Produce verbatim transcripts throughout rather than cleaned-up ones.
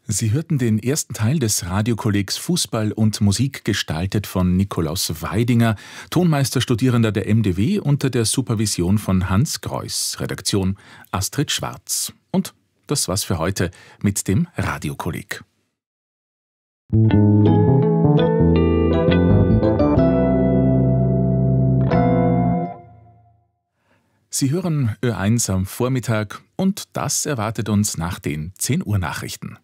Sie hörten den ersten Teil des Radiokollegs Fußball und Musik, gestaltet von Nikolaus Weidinger, Tonmeisterstudierender der M D W unter der Supervision von Hans Greuß, Redaktion Astrid Schwarz. Und das war's für heute mit dem Radiokolleg. Sie hören Ö eins am Vormittag und das erwartet uns nach den zehn Uhr Nachrichten.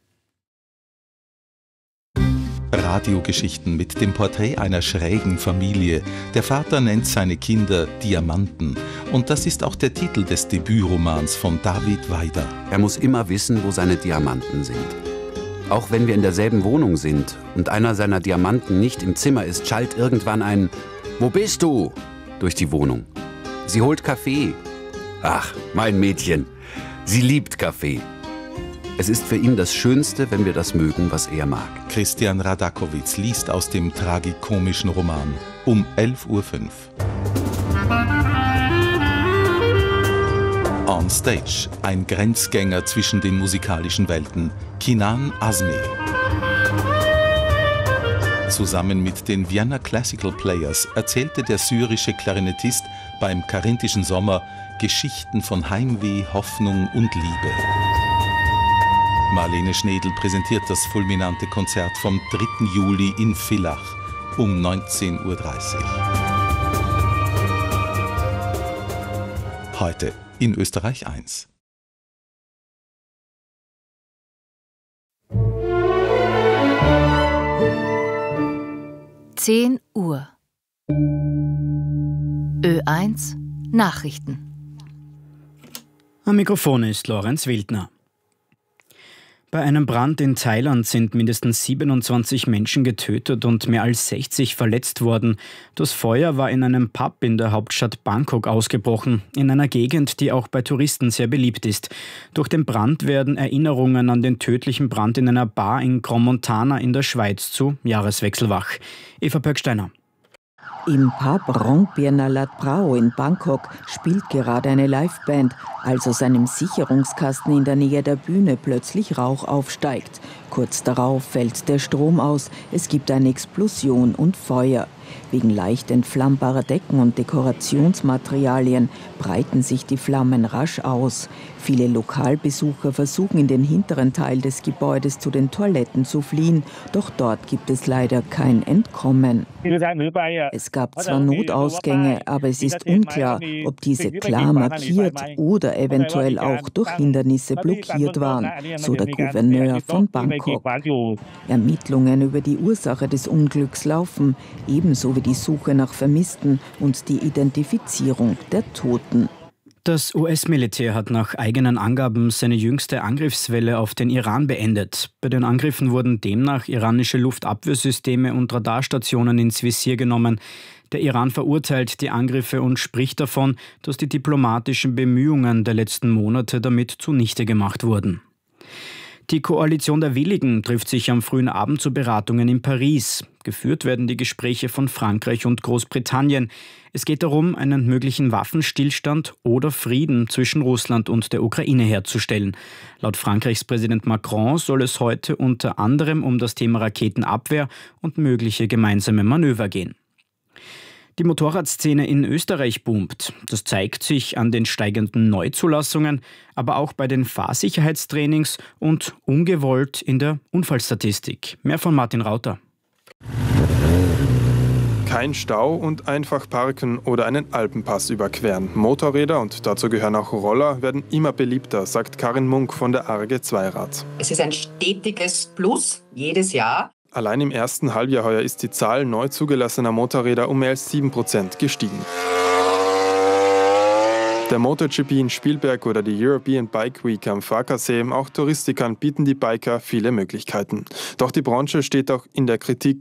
Radiogeschichten mit dem Porträt einer schrägen Familie. Der Vater nennt seine Kinder Diamanten. Und das ist auch der Titel des Debütromans von David Weider. Er muss immer wissen, wo seine Diamanten sind. Auch wenn wir in derselben Wohnung sind und einer seiner Diamanten nicht im Zimmer ist, schallt irgendwann ein "Wo bist du?" durch die Wohnung. Sie holt Kaffee. Ach, mein Mädchen, sie liebt Kaffee. Es ist für ihn das Schönste, wenn wir das mögen, was er mag. Christian Radakowitz liest aus dem tragikomischen Roman um elf Uhr fünf. On Stage, ein Grenzgänger zwischen den musikalischen Welten, Kinan Azmi. Zusammen mit den Vienna Classical Players erzählte der syrische Klarinettist beim Karinthischen Sommer Geschichten von Heimweh, Hoffnung und Liebe. Marlene Schnedl präsentiert das fulminante Konzert vom dritten Juli in Villach um neunzehn Uhr dreißig. Heute in Österreich eins. zehn Uhr. Ö eins Nachrichten. Am Mikrofon ist Lorenz Wildner. Bei einem Brand in Thailand sind mindestens siebenundzwanzig Menschen getötet und mehr als sechzig verletzt worden. Das Feuer war in einem Pub in der Hauptstadt Bangkok ausgebrochen, in einer Gegend, die auch bei Touristen sehr beliebt ist. Durch den Brand werden Erinnerungen an den tödlichen Brand in einer Bar in Crans-Montana in der Schweiz zu Jahreswechsel wach. Eva Pöcksteiner. Im Pub Rongpierna Lat Prao in Bangkok spielt gerade eine Liveband, als aus einem Sicherungskasten in der Nähe der Bühne plötzlich Rauch aufsteigt. Kurz darauf fällt der Strom aus, es gibt eine Explosion und Feuer. Wegen leicht entflammbarer Decken und Dekorationsmaterialien breiten sich die Flammen rasch aus. Viele Lokalbesucher versuchen in den hinteren Teil des Gebäudes zu den Toiletten zu fliehen, doch dort gibt es leider kein Entkommen. Es gab zwar Notausgänge, aber es ist unklar, ob diese klar markiert oder eventuell auch durch Hindernisse blockiert waren, so der Gouverneur von Bangkok. Ermittlungen über die Ursache des Unglücks laufen, ebenso wie die Suche nach Vermissten und die Identifizierung der Toten. Das U S-Militär hat nach eigenen Angaben seine jüngste Angriffswelle auf den Iran beendet. Bei den Angriffen wurden demnach iranische Luftabwehrsysteme und Radarstationen ins Visier genommen. Der Iran verurteilt die Angriffe und spricht davon, dass die diplomatischen Bemühungen der letzten Monate damit zunichte gemacht wurden. Die Koalition der Willigen trifft sich am frühen Abend zu Beratungen in Paris. Geführt werden die Gespräche von Frankreich und Großbritannien. Es geht darum, einen möglichen Waffenstillstand oder Frieden zwischen Russland und der Ukraine herzustellen. Laut Frankreichs Präsident Macron soll es heute unter anderem um das Thema Raketenabwehr und mögliche gemeinsame Manöver gehen. Die Motorradszene in Österreich boomt. Das zeigt sich an den steigenden Neuzulassungen, aber auch bei den Fahrsicherheitstrainings und ungewollt in der Unfallstatistik. Mehr von Martin Rauter. Kein Stau und einfach parken oder einen Alpenpass überqueren. Motorräder, und dazu gehören auch Roller, werden immer beliebter, sagt Karin Munk von der A R G Zweirad. Es ist ein stetiges Plus jedes Jahr. Allein im ersten Halbjahr heuer ist die Zahl neu zugelassener Motorräder um mehr als sieben Prozent gestiegen. Der MotoGP in Spielberg oder die European Bike Week am Farkasee, auch Touristikern bieten die Biker viele Möglichkeiten. Doch die Branche steht auch in der Kritik.